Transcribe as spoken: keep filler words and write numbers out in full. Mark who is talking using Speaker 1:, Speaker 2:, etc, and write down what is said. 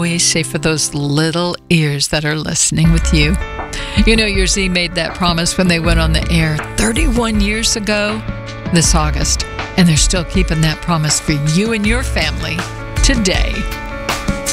Speaker 1: always say for those little ears that are listening with you. You know, your Z made that promise when they went on the air thirty-one years ago this August, and they're still keeping that promise for you and your family today.